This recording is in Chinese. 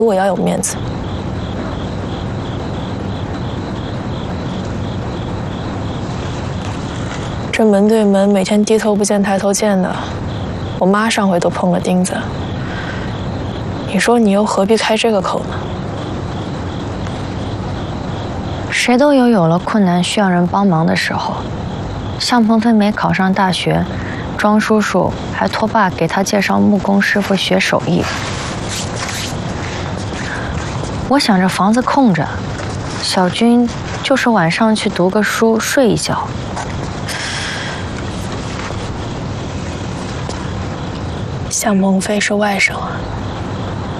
我要有面子。这门对门，每天低头不见抬头见的，我妈上回都碰了钉子。你说你又何必开这个口呢？ 谁都有了困难需要人帮忙的时候。向鹏飞没考上大学，庄叔叔还托爸给他介绍木工师傅学手艺。我想着房子空着，小军就是晚上去读个书睡一觉。 向鹏飞是外甥啊。